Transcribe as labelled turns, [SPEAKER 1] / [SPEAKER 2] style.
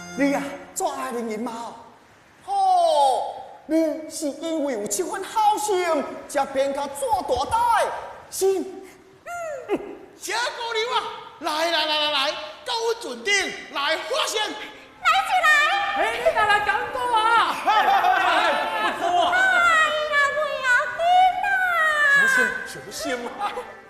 [SPEAKER 1] 你啊，怎爱人人貌？哦，你是因为有这份好心，才变甲做大代，是？
[SPEAKER 2] 小姑娘啊，来，到我船顶来发现。
[SPEAKER 3] 来起来！
[SPEAKER 4] 哎，你来讲过啊！
[SPEAKER 3] 哎呀，不要紧啦！
[SPEAKER 2] 小心啊！